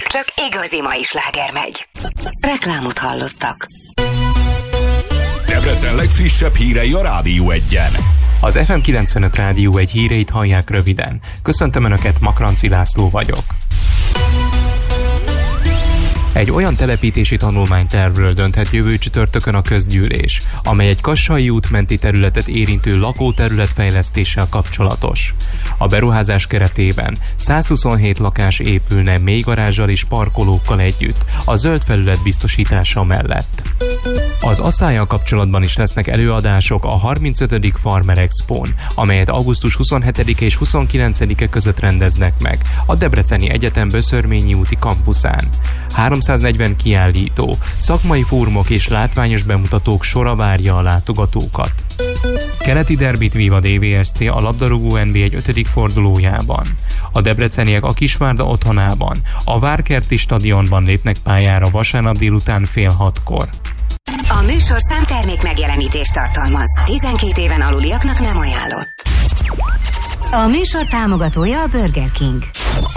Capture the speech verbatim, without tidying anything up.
csak igazi mai sláger megy. Reklámot hallottak. Debrecen legfrissebb hírei a Rádió Egyen. Az ef em kilencvenöt Rádió Egy híreit hallják röviden. Köszöntöm Önöket, Makranci László vagyok. Egy olyan telepítési tanulmánytervről dönthet jövő csütörtökön a közgyűlés, amely egy Kassai út menti területet érintő lakóterületfejlesztéssel kapcsolatos. A beruházás keretében százhuszonhét lakás épülne mély garázsal és parkolókkal együtt, a zöld felület biztosítása mellett. Az asszállyal kapcsolatban is lesznek előadások a harmincötödik Farmer Expón, amelyet augusztus huszonhetedike és huszonkilencedike között rendeznek meg a Debreceni Egyetem Böszörményi úti kampuszán. háromszáznegyven kiállító, szakmai fórumok és látványos bemutatók sora várja a látogatókat. Keleti derbit vív a dé vé es cé a labdarúgó en bé egy ötödik fordulójában. A debreceniek a Kisvárda otthonában, a Várkerti stadionban lépnek pályára vasárnap délután fél hatkor. A műsorszám termék megjelenítést tartalmaz. tizenkét éven aluliaknak nem ajánlott. A műsor támogatója a Burger King.